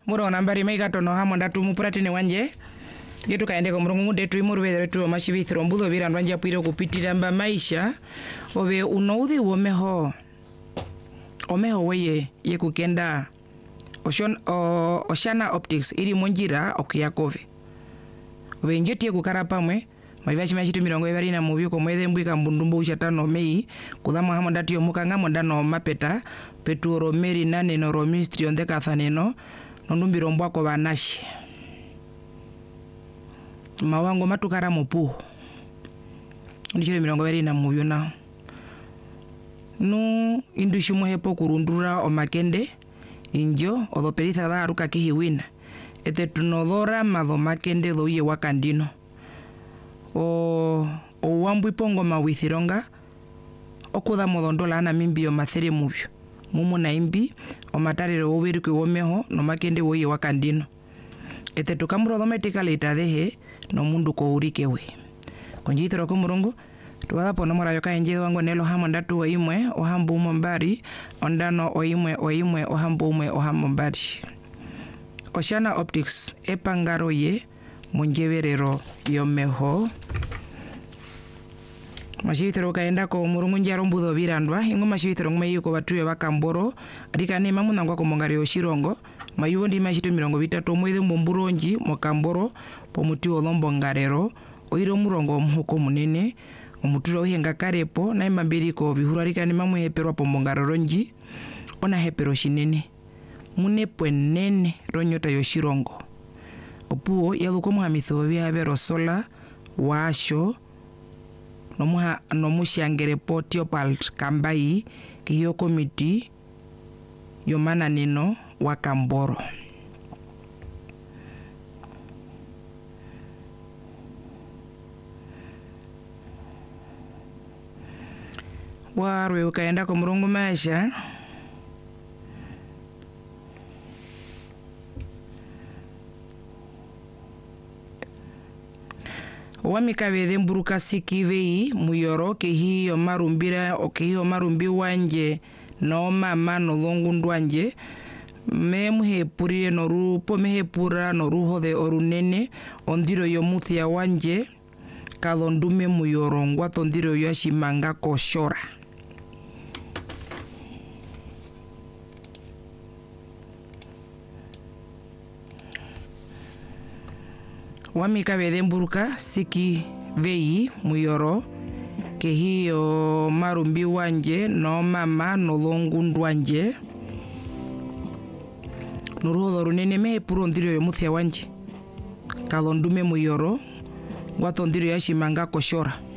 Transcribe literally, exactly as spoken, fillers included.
muro nambari mai gato no hamo ndatu mupurati ne wanje yetu kaende ko murungu detu imurwe tu mashibithiro mbuzo bira ndwanja piro kupitira mba maisha obe unoudhi womeho omeho weye yekukenda Ocean o, Oceana Optics iri monjira okuyakove obe njeti kukara pamwe maivachi machitu mirongo ibiri na mubyo ko mwethe mbwika mbundumbu uchatano mei kudhamo hamo ndatu yomukanga mondano mapeta peturo meri nane no romistri onde kathaneno nondumbiro mbwako banashi mawango matukara mopu ndichire mirongo ibiri na mubyo na nu indushumo hepo kurundura omakende injo odoperitha da aruka kihiwina ete tunodora madho makende doye wakandino o o wambu ipongo mawithironga okuda modondola ana mimbio mathere mubyo mumu na imbi o matarero obiri kwomeho no makende woye wakandino ete tukamuro dometically tadehe no mundu ko urikewe konjithiro ko murungu tuwada pono mora yoka enje wango nelo hamo ndatu wa imwe o hambu mbari ondano o imwe o imwe o hambu umwe o hambu mbari Oceana Optics epangaro ye munjeverero yomeho mashibitero kaenda ko murungu njaro mbudo birandwa ingo mashibitero ngme yuko batuye bakamboro adika ne mamunangwa ko mongari oshirongo mayundi mashitu mirongo bitatu mweze mbomburonji mokamboro pomuti olombo ngarero oiro murongo muhoko munene omuturo ohenga karepo na imambiri ko bihurarika ni mamu heperwa pombongaroro nji ona hepero shinene mune pwenene ronyota yoshirongo opuo yaluko muhamitho bya bero sola washo nomuha nomushangere potio pal kambai kiyo komiti yomana nino wakamboro warwe ukaenda ko murungu maisha wamikabethe mburuka sikivei muyoro kehiyo marumbira okehiyo marumbi wanje no mama no longu ndwanje memuhepurire norupo mehepura noruhothe orunene ondiro yomuthia wanje kalondume muyoro ngwato ndiro yashimanga koshora wamika bethe mburuka siki vei muyoro kehiyo marumbi wanje no mama no longu ndwanje nuruho runene mehepuro ndiro yomuthia wanje kalondume muyoro ngwato ndiro yashimanga koshora